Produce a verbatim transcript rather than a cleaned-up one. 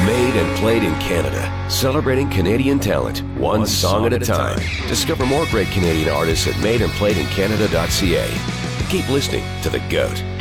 Made and played in Canada, celebrating Canadian talent, one, one song at a time. time. Discover more great Canadian artists at made and played in canada dot c a. Keep listening to The GOAT.